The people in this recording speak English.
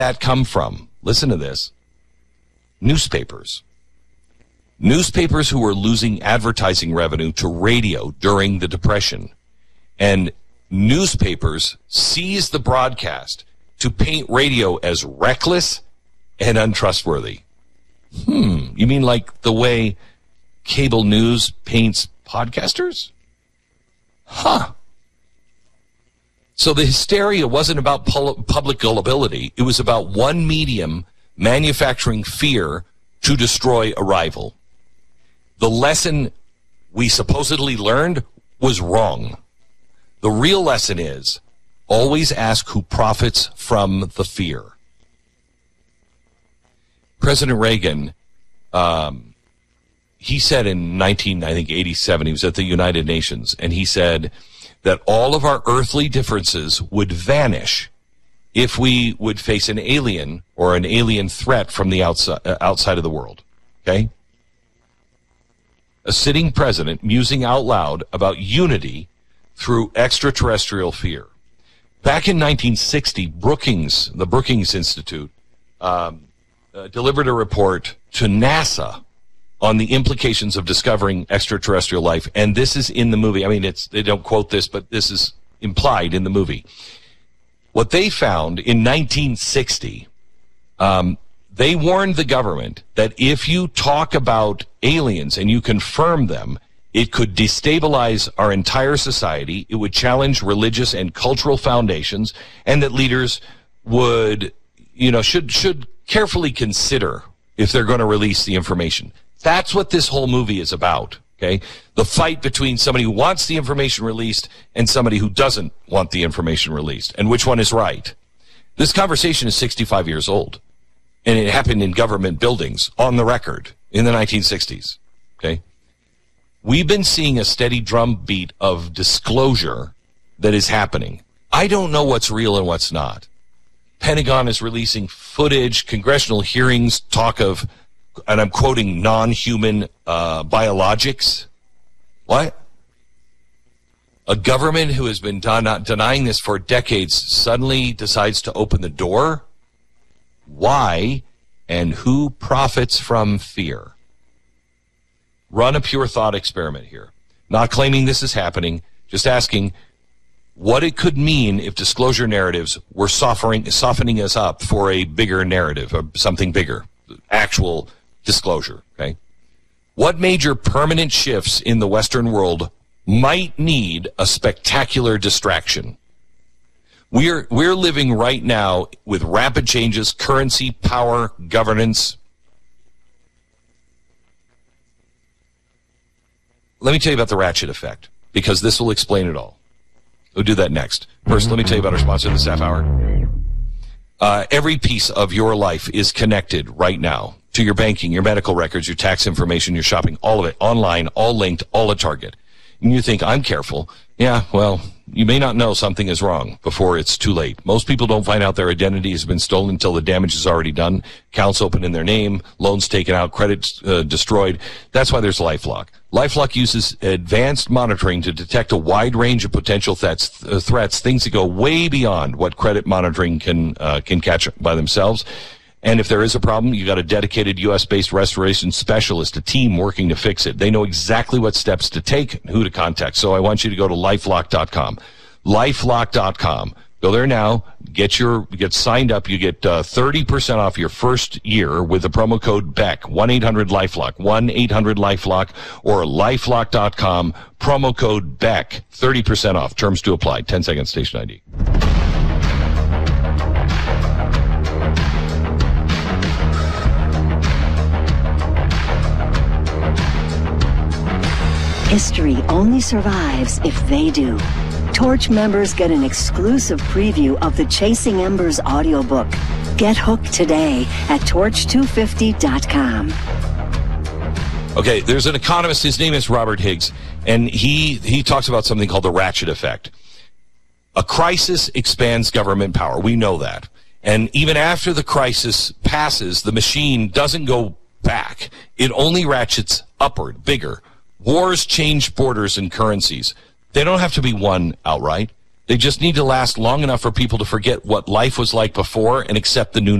that come from? Listen to this. Newspapers. Newspapers who were losing advertising revenue to radio during the Depression. And newspapers seized the broadcast to paint radio as reckless and untrustworthy. You mean like the way cable news paints podcasters? So the hysteria wasn't about public gullibility. It was about one medium manufacturing fear to destroy a rival. The lesson we supposedly learned was wrong. The real lesson is always ask who profits from the fear. President Reagan, he said in 1987, he was at the United Nations, and he said that all of our earthly differences would vanish if we would face an alien or an alien threat from the outside of the world. Okay? A sitting president musing out loud about unity through extraterrestrial fear. Back in 1960, the Brookings Institute, delivered a report to NASA on the implications of discovering extraterrestrial life. And this is in the movie. I mean, they don't quote this, but this is implied in the movie. What they found in 1960, they warned the government that if you talk about aliens and you confirm them, it could destabilize our entire society. It would challenge religious and cultural foundations, and that leaders would, should carefully consider if they're going to release the information. That's what this whole movie is about, okay? The fight between somebody who wants the information released and somebody who doesn't want the information released, and which one is right. This conversation is 65 years old, and it happened in government buildings on the record in the 1960s, okay? We've been seeing a steady drumbeat of disclosure that is happening. I don't know what's real and what's not. Pentagon is releasing footage, congressional hearings talk of, and I'm quoting, non-human biologics. What? A government who has been denying this for decades suddenly decides to open the door? Why? And who profits from fear? Run a pure thought experiment here. Not claiming this is happening, just asking what it could mean if disclosure narratives were softening us up for a bigger narrative, or something bigger, actual disclosure, okay? What major permanent shifts in the Western world might need a spectacular distraction? We're living right now with rapid changes, currency, power, governance. Let me tell you about the ratchet effect, because this will explain it all. We'll do that next. First, let me tell you about our sponsor this half hour. Every piece of your life is connected right now to your banking, your medical records, your tax information, your shopping, all of it online, all linked, all at Target. And you think, I'm careful. Yeah, well, you may not know something is wrong before it's too late. Most people don't find out their identity has been stolen until the damage is already done. Accounts open in their name, loans taken out, credits destroyed. That's why there's LifeLock. LifeLock uses advanced monitoring to detect a wide range of potential threats, things that go way beyond what credit monitoring can catch by themselves. And if there is a problem, you got a dedicated U.S.-based restoration specialist, a team working to fix it. They know exactly what steps to take and who to contact. So I want you to go to LifeLock.com. LifeLock.com. Go there now. Get signed up. You get 30% off your first year with the promo code BECK. 1-800-LifeLock. 1-800-LifeLock or LifeLock.com. Promo code BECK. 30% off. Terms to apply. 10 seconds. Station ID. History only survives if they do. Torch members get an exclusive preview of the Chasing Embers audiobook. Get hooked today at torch250.com. Okay, there's an economist, his name is Robert Higgs, and he talks about something called the ratchet effect. A crisis expands government power. We know that. And even after the crisis passes, the machine doesn't go back. It only ratchets upward, bigger. Wars change borders and currencies. They don't have to be won outright. They just need to last long enough for people to forget what life was like before and accept the new